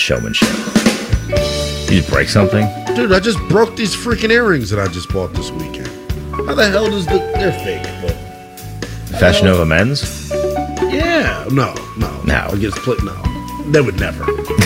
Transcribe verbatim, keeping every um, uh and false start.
showmanship. You just break something? Dude, I just broke these freaking earrings that I just bought this weekend. How the hell does the... They're fake, but... Fashion Nova men's? Yeah. No, no. No. I guess, no. They would never.